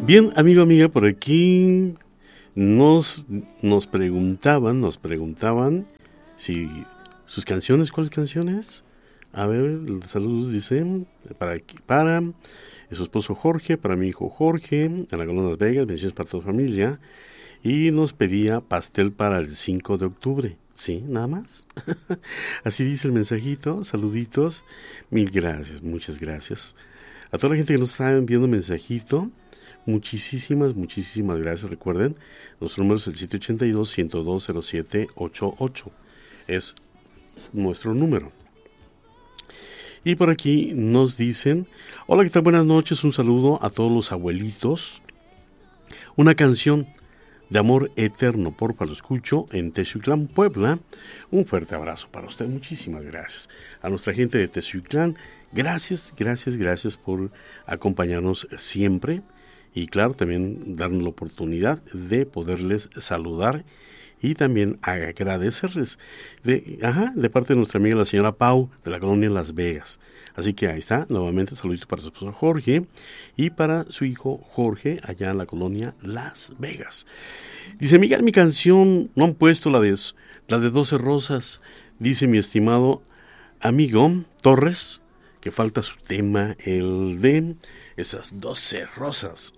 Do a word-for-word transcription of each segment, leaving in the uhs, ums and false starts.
Bien, amigo, amiga, por aquí nos, nos preguntaban, nos preguntaban si sus canciones, ¿cuáles canciones? A ver, saludos, dicen, para, para su esposo Jorge, para mi hijo Jorge, en la Colonia de Las Vegas, bendiciones para toda la familia, y nos pedía pastel para el cinco de octubre. Sí, nada más. Así dice el mensajito, saluditos, mil gracias, muchas gracias. A toda la gente que nos está enviando mensajito, muchísimas, muchísimas gracias. Recuerden, nuestro número es el siete ocho dos, uno cero dos, cero siete ocho ocho. Es nuestro número. Y por aquí nos dicen, hola, ¿qué tal? Buenas noches, un saludo a todos los abuelitos. Una canción de amor eterno, porfa, lo escucho en Texuiclán, Puebla. Un fuerte abrazo para usted, muchísimas gracias. A nuestra gente de Texuiclán, gracias, gracias, gracias por acompañarnos siempre. Y claro, también darnos la oportunidad de poderles saludar y también agradecerles de, ajá, de parte de nuestra amiga la señora Pau de la colonia Las Vegas. Así que ahí está, nuevamente saluditos para su esposo Jorge y para su hijo Jorge allá en la colonia Las Vegas. Dice Miguel, mi canción no han puesto la de, la de doce rosas, dice mi estimado amigo Torres, que falta su tema, el de esas doce rosas.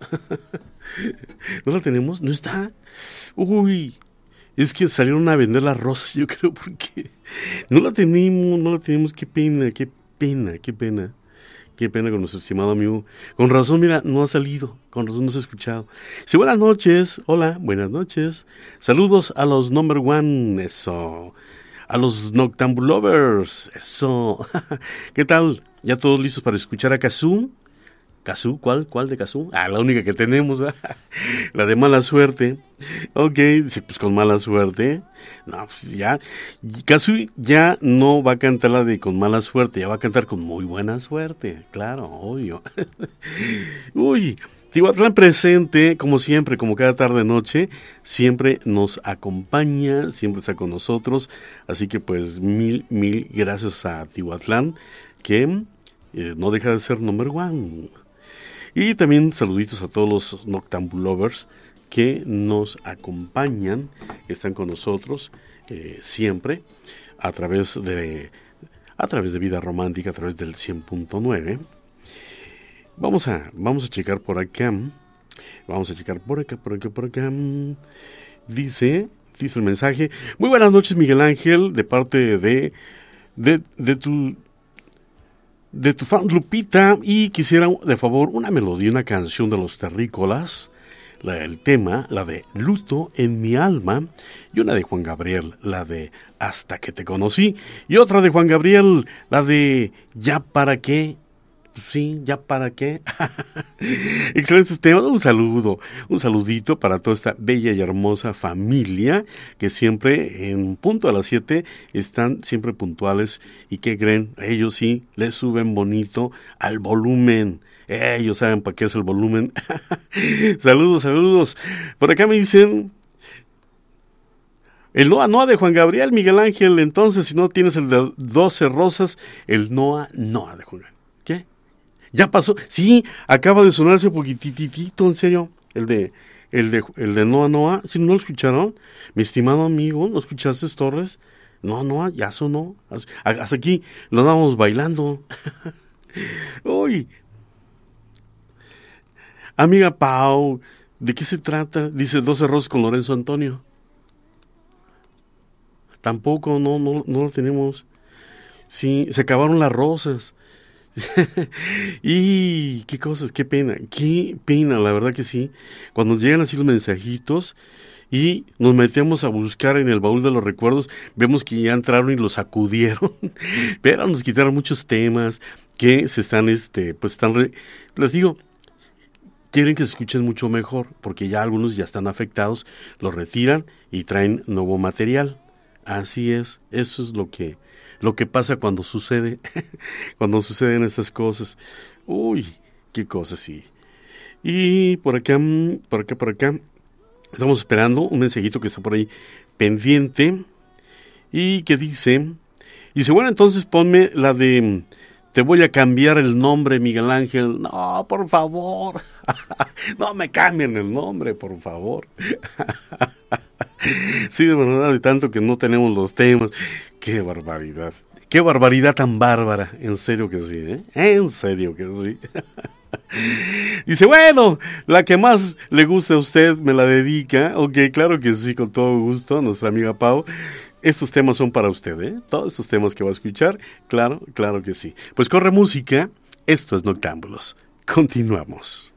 ¿No la tenemos? ¿No está? Uy, es que salieron a vender las rosas, yo creo, porque no la tenemos, no la tenemos, qué pena, qué pena, qué pena, qué pena con nuestro estimado amigo. Con razón, mira, no ha salido, con razón no se ha escuchado. Sí, buenas noches, hola, buenas noches. Saludos a los number one, eso, a los Noctambulovers, eso. ¿Qué tal? ¿Ya todos listos para escuchar a Kazoo? ¿Kazoo? ¿Cuál? ¿Cuál de Kazoo? Ah, la única que tenemos, ¿eh? La de mala suerte. Ok, sí, pues con mala suerte. No, pues ya. Kazoo ya no va a cantar la de con mala suerte, ya va a cantar con muy buena suerte. Claro, obvio. Uy, Tihuatlán presente, como siempre, como cada tarde noche, siempre nos acompaña, siempre está con nosotros. Así que pues mil, mil gracias a Tihuatlán, que eh, no deja de ser number one. Y también saluditos a todos los Noctambulovers que nos acompañan, están con nosotros eh, siempre a través de a través de Vida Romántica, a través del cien punto nueve. Vamos a vamos a checar por acá. Vamos a checar por acá, por acá, por acá. Dice, dice el mensaje: muy buenas noches, Miguel Ángel, de parte de de, de tu de tu fan Lupita, y quisiera de favor una melodía, una canción de los Terrícolas, la del tema, la de Luto en mi alma, y una de Juan Gabriel, la de Hasta que te conocí, y otra de Juan Gabriel, la de Ya para qué. Sí, ya para qué. Excelentes temas. Un saludo, un saludito para toda esta bella y hermosa familia que siempre en punto a las siete están siempre puntuales. Y que creen, ellos sí les suben bonito al volumen. Ellos saben para qué es el volumen. Saludos, saludos. Por acá me dicen el Noa Noa de Juan Gabriel, Miguel Ángel. Entonces, si no tienes el de doce rosas, el Noa Noa de Juan Gabriel. ¿Qué? ¿Ya pasó? Sí, acaba de sonarse un poquititito, en serio. El de, el de, el de Noa Noa. ¿Sí, no lo escucharon? Mi estimado amigo, ¿no escuchaste, Torres? Noa Noa, ya sonó. Hasta aquí lo andábamos bailando. Uy. Amiga Pau, ¿de qué se trata? Dice doce rosas con Lorenzo Antonio. Tampoco, no, no, no lo tenemos. Sí, se acabaron las rosas. Y qué cosas, qué pena, qué pena, la verdad que sí. Cuando llegan así los mensajitos y nos metemos a buscar en el baúl de los recuerdos, vemos que ya entraron y los sacudieron. Pero nos quitaron muchos temas que se están, este, pues están, re... les digo, quieren que se escuchen mucho mejor, porque ya algunos ya están afectados, los retiran y traen nuevo material. Así es, eso es lo que Lo que pasa cuando sucede, cuando suceden estas cosas. Uy, qué cosas, sí. Y por acá, por acá, por acá, estamos esperando un mensajito que está por ahí pendiente. Y que dice, dice, bueno, entonces ponme la de te voy a cambiar el nombre, Miguel Ángel. No, por favor. No me cambien el nombre, por favor. Sí, de verdad, de tanto que no tenemos los temas. Qué barbaridad. Qué barbaridad tan bárbara. En serio que sí, ¿eh? En serio que sí. Dice, bueno, la que más le guste a usted me la dedica. Ok, claro que sí, con todo gusto, nuestra amiga Pau. Estos temas son para usted, ¿eh? Todos estos temas que va a escuchar, claro, claro que sí. Pues corre música, esto es Noctámbulos. Continuamos.